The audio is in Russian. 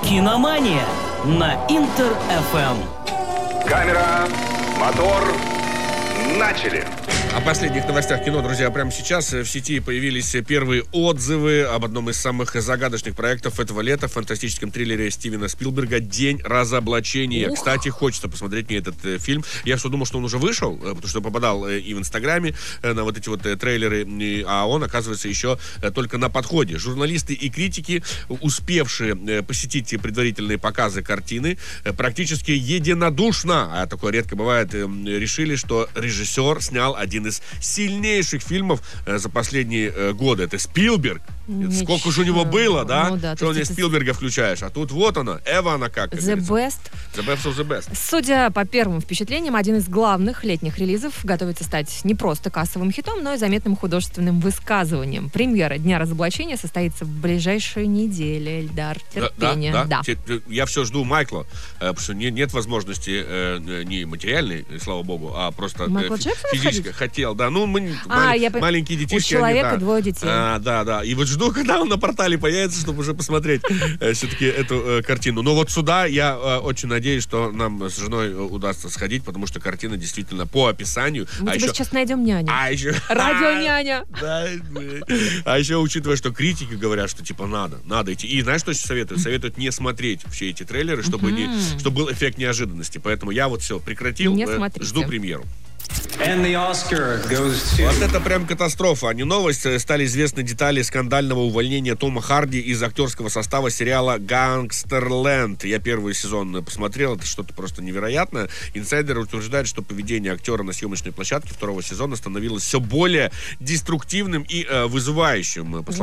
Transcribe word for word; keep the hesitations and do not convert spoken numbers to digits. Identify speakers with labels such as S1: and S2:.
S1: Киномания на Интер эф эм.
S2: Камера, мотор, начали.
S3: О последних новостях кино, друзья, прямо сейчас в сети появились первые отзывы об одном из самых загадочных проектов этого лета, фантастическом триллере Стивена Спилберга «День разоблачения». Ух. Кстати, хочется посмотреть мне этот э, фильм. Я все думал, что он уже вышел, э, потому что попадал э, и в Инстаграме э, на вот эти вот э, трейлеры, э, а он, оказывается, еще э, только на подходе. Журналисты и критики, успевшие э, посетить предварительные показы картины, э, практически единодушно, а такое редко бывает, э, решили, что режиссер снял один из сильнейших фильмов э, за последние э, годы. Это Спилберг. Ничего. Сколько же у него было, да?
S4: Ну, да,
S3: что не Спилберга включаешь. А тут вот она, Эва она как. как
S4: The
S3: говорится.
S4: best.
S3: The best of the best.
S4: Судя по первым впечатлениям, один из главных летних релизов готовится стать не просто кассовым хитом, но и заметным художественным высказыванием. Премьера Дня разоблачения состоится в ближайшие недели. Эльдар, терпение.
S3: Да, да,
S4: да.
S3: да. Я все жду Майкла, потому что не, нет возможности э, не материальной, слава богу, а просто э, физически. Хотел, да. Ну, мы
S4: а,
S3: мал,
S4: я...
S3: маленькие детишки.
S4: У человека
S3: они, да.
S4: двое детей.
S3: А, да, да. И вот жду, когда он на портале появится, чтобы уже посмотреть э, все-таки эту э, картину. Но вот сюда я э, очень надеюсь, что нам с женой удастся сходить, потому что картина действительно по описанию.
S4: Мы
S3: а
S4: тебе
S3: еще...
S4: сейчас найдем няню.
S3: А еще...
S4: Радио-няня.
S3: Да, а еще учитывая, что критики говорят, что типа надо, надо идти. И знаешь, что советуют? Советуют не смотреть все эти трейлеры, чтобы, не, чтобы был эффект неожиданности. Поэтому я вот все прекратил, э, жду премьеру.
S1: And the Oscar goes to...
S3: Вот это прям катастрофа, а не новость. Стали известны детали скандального увольнения Тома Харди из актерского состава сериала «Гангстерленд». Я первый сезон посмотрел, это что-то просто невероятное. Инсайдеры утверждают, что поведение актера на съемочной площадке второго сезона становилось все более деструктивным и э, вызывающим. По